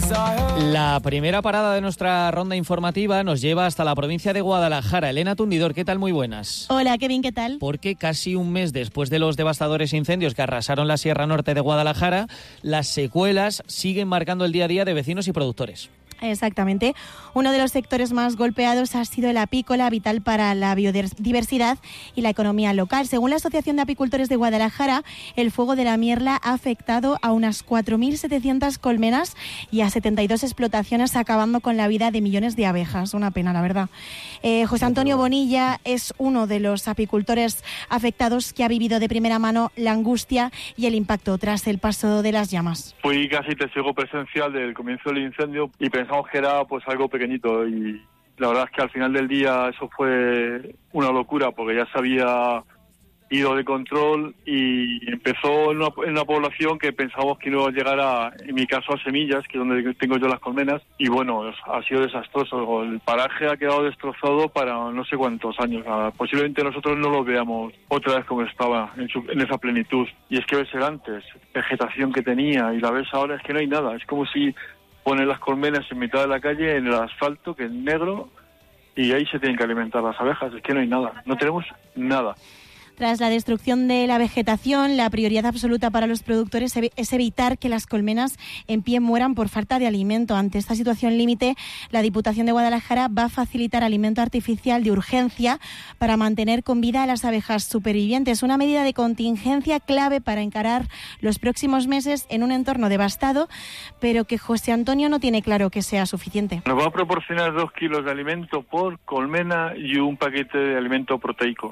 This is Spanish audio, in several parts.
La primera parada de nuestra ronda informativa nos lleva hasta la provincia de Guadalajara. Elena Tundidor, ¿qué tal? Muy buenas. Hola, Kevin, ¿qué tal? Porque casi un mes después de los devastadores incendios que arrasaron la Sierra Norte de Guadalajara, las secuelas siguen marcando el día a día de vecinos y productores. Exactamente. Uno de los sectores más golpeados ha sido el apícola, vital para la biodiversidad y la economía local. Según la Asociación de Apicultores de Guadalajara, el fuego de la Mierla ha afectado a unas 4.700 colmenas y a 72 explotaciones, acabando con la vida de millones de abejas. Una pena, la verdad. José Antonio Bonilla es uno de los apicultores afectados que ha vivido de primera mano la angustia y el impacto tras el paso de las llamas. Fui casi testigo presencial del comienzo del incendio y pensamos que era pues algo pequeñito, y la verdad es que al final del día eso fue una locura, porque ya se había ido de control y empezó en una población que pensábamos que no iba a llegar a, en mi caso, a Semillas, que es donde tengo yo las colmenas, y bueno, ha sido desastroso. El paraje ha quedado destrozado para no sé cuántos años. Posiblemente nosotros no lo veamos otra vez como estaba en esa plenitud. Y es que ves el antes, vegetación que tenía, y la ves ahora, es que no hay nada. Es como si ponen las colmenas en mitad de la calle, en el asfalto, que es negro, y ahí se tienen que alimentar las abejas. Es que no hay nada, no tenemos nada. Tras la destrucción de la vegetación, la prioridad absoluta para los productores es evitar que las colmenas en pie mueran por falta de alimento. Ante esta situación límite, la Diputación de Guadalajara va a facilitar alimento artificial de urgencia para mantener con vida a las abejas supervivientes. Una medida de contingencia clave para encarar los próximos meses en un entorno devastado, pero que José Antonio no tiene claro que sea suficiente. Nos va a proporcionar 2 kilos de alimento por colmena y un paquete de alimento proteico.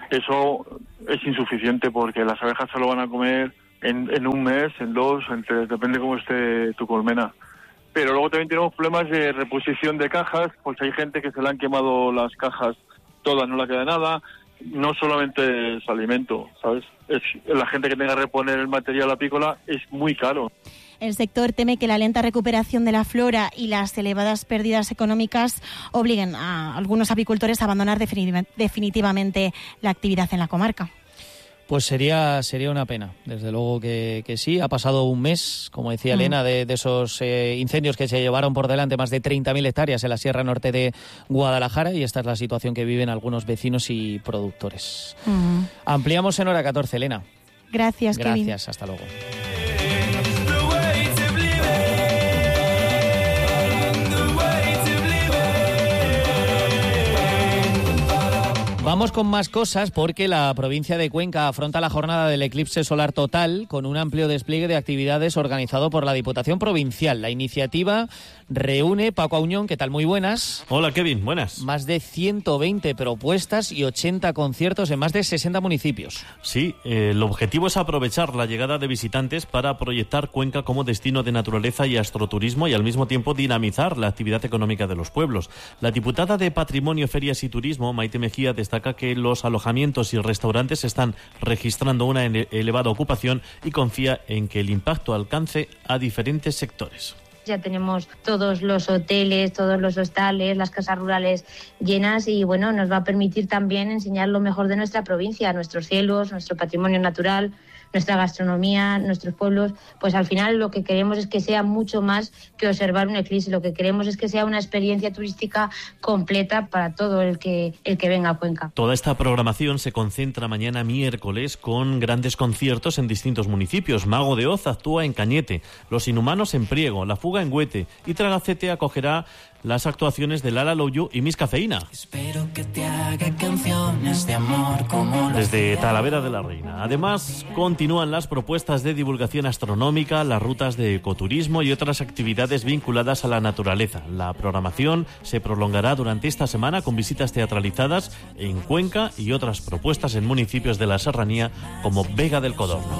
Eso es insuficiente porque las abejas se lo van a comer en un mes, en 2, depende cómo esté tu colmena. Pero luego también tenemos problemas de reposición de cajas, pues hay gente que se le han quemado las cajas todas, no le queda nada. No solamente es alimento, ¿sabes? Es la gente que tenga que reponer el material apícola, es muy caro. El sector teme que la lenta recuperación de la flora y las elevadas pérdidas económicas obliguen a algunos apicultores a abandonar definitivamente la actividad en la comarca. Pues sería una pena, desde luego que sí. Ha pasado un mes, como decía Elena, de esos incendios que se llevaron por delante más de 30.000 hectáreas en la Sierra Norte de Guadalajara, y esta es la situación que viven algunos vecinos y productores. Ampliamos en hora 14, Elena. Gracias, Kevin. Gracias, hasta luego. Vamos con más cosas, porque la provincia de Cuenca afronta la jornada del eclipse solar total con un amplio despliegue de actividades organizado por la Diputación Provincial. La iniciativa reúne, Paco Auñón, ¿qué tal? Muy buenas. Hola, Kevin, buenas. Más de 120 propuestas y 80 conciertos en más de 60 municipios. Sí, el objetivo es aprovechar la llegada de visitantes para proyectar Cuenca como destino de naturaleza y astroturismo, y al mismo tiempo dinamizar la actividad económica de los pueblos. La diputada de Patrimonio, Ferias y Turismo, Maite Mejía, destaca que los alojamientos y restaurantes están registrando una elevada ocupación y confía en que el impacto alcance a diferentes sectores. Ya tenemos todos los hoteles, todos los hostales, las casas rurales llenas, y bueno, nos va a permitir también enseñar lo mejor de nuestra provincia, nuestros cielos, nuestro patrimonio natural, nuestra gastronomía, nuestros pueblos. Pues al final lo que queremos es que sea mucho más que observar un eclipse, lo que queremos es que sea una experiencia turística completa para todo el que venga a Cuenca. Toda esta programación se concentra mañana miércoles con grandes conciertos en distintos municipios. Mago de Oz actúa en Cañete, Los Inhumanos en Priego, La Fuga en Huete, y Tragacete acogerá las actuaciones de Lala Loyo y Miss Cafeína. Espero que te haga canciones de amor como desde Talavera de la Reina. Además, continúan las propuestas de divulgación astronómica, las rutas de ecoturismo y otras actividades vinculadas a la naturaleza. La programación se prolongará durante esta semana con visitas teatralizadas en Cuenca y otras propuestas en municipios de la Serranía como Vega del Codorno.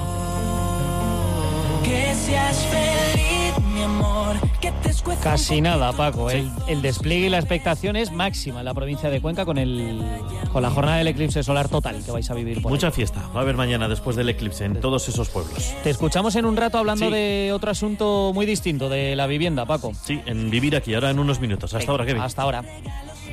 Que seas feliz, mi amor, que te escuece. Casi nada, Paco. El despliegue y la expectación es máxima en la provincia de Cuenca con la jornada del eclipse solar total que vais a vivir por Mucha ahí. fiesta va a haber mañana después del eclipse en todos esos pueblos. Te escuchamos en un rato hablando Sí. de otro asunto muy distinto, de la vivienda, Paco. Sí, en Vivir Aquí, ahora en unos minutos. Hasta ahora, Kevin. Hasta ahora.